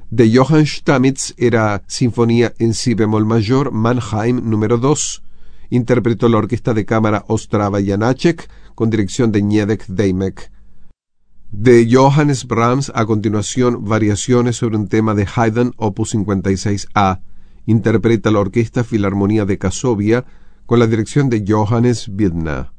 De Johann Stamitz era Sinfonía en Si bemol mayor, Mannheim número 2. Interpretó la Orquesta de Cámara Ostrava Janáček con dirección de Nědek Dejmek. De Johannes Brahms, a continuación, Variaciones sobre un tema de Haydn, opus 56A. Interpreta la Orquesta Filarmonía de Kazovia con la dirección de Johannes Widner.